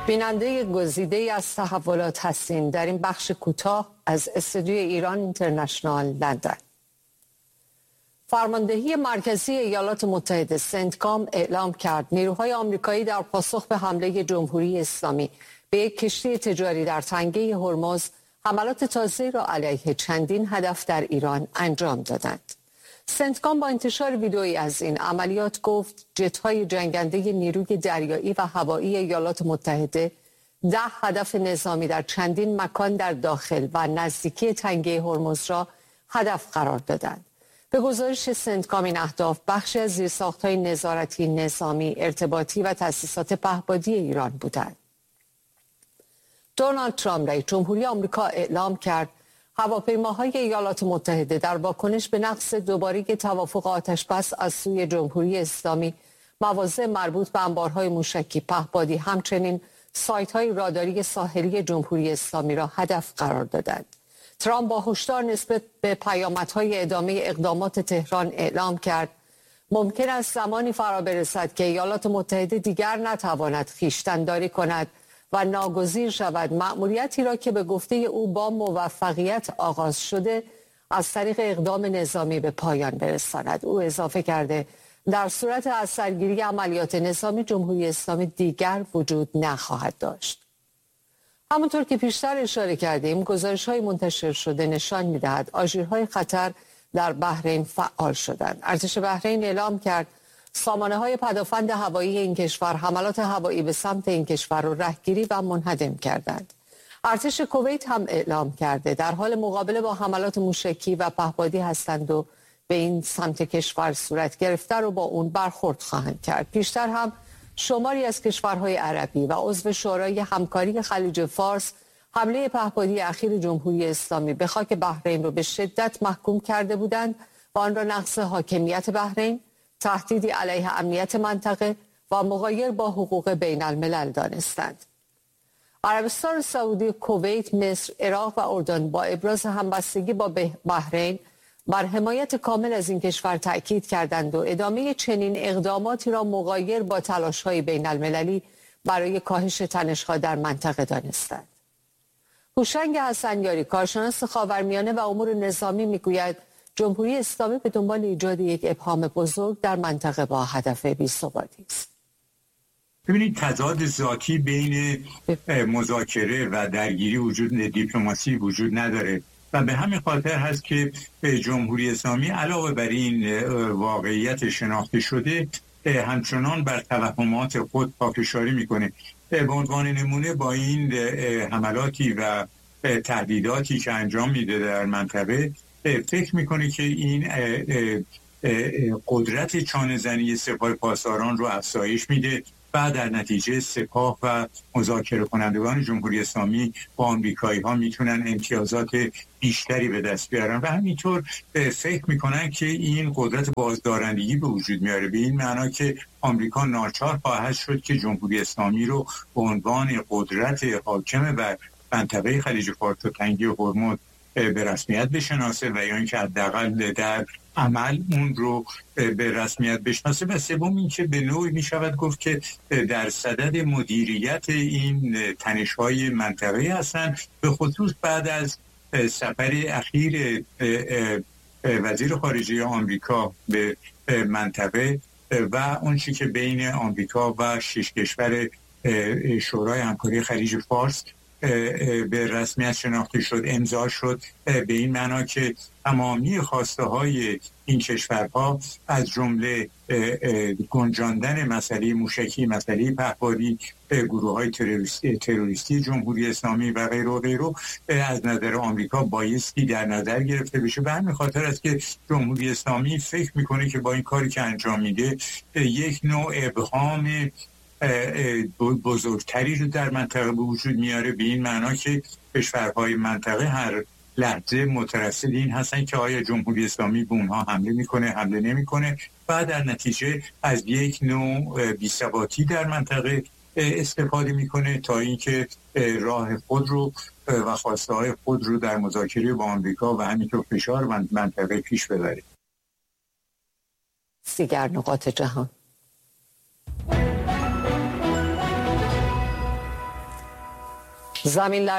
بیننده گزیده‌ای از تحولات هستین در این بخش کوتاه از استودیوی ایران اینترنشنال لندن. فرماندهی مرکزی ایالات متحده سنتکام اعلام کرد نیروهای آمریکایی در پاسخ به حمله جمهوری اسلامی به یک کشتی تجاری در تنگه هرمز حملات تازه‌ای را علیه چندین هدف در ایران انجام دادند. سنتکام با انتشار ویدئویی از این عملیات گفت جت‌های جنگنده نیروی دریایی و هوایی ایالات متحده 10 هدف نظامی در چندین مکان در داخل و نزدیکی تنگه هرمز را هدف قرار دادند. به گزارش سنتکام این اهداف بخشی از زیرساخت‌های نظارتی، نظامی، ارتباطی و تأسیسات پهپادی ایران بودند. دونالد ترامپ رئیس جمهوری آمریکا اعلام کرد هواپیماهای ایالات متحده در واکنش به نقض دوباره توافق آتشبس از سوی جمهوری اسلامی مواضع مربوط به انبارهای موشکی پهپادی همچنین سایت‌های راداری ساحلی جمهوری اسلامی را هدف قرار دادند. ترامپ با هشدار نسبت به پیامدهای ادامه اقدامات تهران اعلام کرد ممکن است زمانی فرا برسد که ایالات متحده دیگر نتواند خویشتن‌داری کند و ناگزیر شود مأموریتی را که به گفته او با موفقیت آغاز شده از طریق اقدام نظامی به پایان برساند. او اضافه کرده در صورت از سرگیری عملیات نظامی جمهوری اسلامی دیگر وجود نخواهد داشت. همونطور که پیشتر اشاره کردیم گزارش‌های منتشر شده نشان می‌دهد آژیرهای خطر در بحرین فعال شدند. ارتش بحرین اعلام کرد سامانه‌های پدافند هوایی این کشور حملات هوایی به سمت این کشور را رهگیری و منهدم کردند. ارتش کویت هم اعلام کرده در حال مقابله با حملات موشکی و پهپادی هستند و به این سمت کشور صورت گرفته رو با اون برخورد خواهند کرد. پیشتر هم شماری از کشورهای عربی و عضو شورای همکاری خلیج فارس حمله پهپادی اخیر جمهوری اسلامی به خاک بحرین رو به شدت محکوم کرده بودند و آن را نقض حاکمیت بحرین، تهدیدی علیه امنیت منطقه و مغایر با حقوق بین الملل دانستند. عربستان سعودی، کویت، مصر، عراق و اردن با ابراز همبستگی با بحرین بر حمایت کامل از این کشور تأکید کردند و ادامه چنین اقداماتی را مغایر با تلاش‌های بین المللی برای کاهش تنش‌ها در منطقه دانستند. هوشنگ حسنیاری کارشناس خاورمیانه و امور نظامی میگوید جمهوری اسلامی به دنبال ایجاد یک ابهام بزرگ در منطقه با هدف بی‌ثباتی است. ببینید تضاد ذاتی بین مذاکره و درگیری دیپلماسی وجود نداره و به همین خاطر هست که جمهوری اسلامی علاوه بر این واقعیت شناخته شده همچنان بر توهمات خود پافشاری میکنه. به عنوان نمونه با این حملاتی و تهدیداتی که انجام میده در منطقه فکر میکنه که این قدرت چانه‌زنی سپاه پاسداران رو افزایش میده و در نتیجه سپاه و مذاکره کنندگان جمهوری اسلامی با آمریکایی ها میتونن امتیازات بیشتری به دست بیارن و همینطور فکر میکنن که این قدرت بازدارندگی به وجود میاره، به این معنا که آمریکا ناچار خواهد شد که جمهوری اسلامی رو به عنوان قدرت حاکم بر منطقه خلیج فارس و تنگه هرمز به رسمیت بشناسه و یا اینکه حداقل در عمل اون رو به رسمیت بشناسه. و سوم این که به نوعی می شود گفت که در صدد مدیریت این تنش‌های منطقه هستن، به خصوص بعد از سفر اخیر وزیر خارجه آمریکا به منطقه و اون چیزی که بین آمریکا و 6 کشور شورای همکاری خلیج فارس به رسمیت شناخته شد، امضا شد، به این معنا که تمامی خواسته های این کشورها از جمله گنجاندن مسئله موشکی، مسئله پهپادی، گروه های تروریستی جمهوری اسلامی و غیره و غیره از نظر آمریکا بایستی در نظر گرفته بشه. به همین خاطر است که جمهوری اسلامی فکر میکنه که با این کاری که انجام میده یک نوع ابهام بزرگتری رو در منطقه به وجود میاره، به این معنا که کشورهای منطقه هر لحظه مترصد این هستن که آیا جمهوری اسلامی به اونها حمله میکنه، حمله نمیکنه و در نتیجه از یک نوع بی‌ثباتی در منطقه استفاده میکنه تا اینکه راه خود رو و خواسته های خود رو در مذاکره با آمریکا و همینطور فشار منطقه پیش ببره. دیگر نقاط جهان. زمین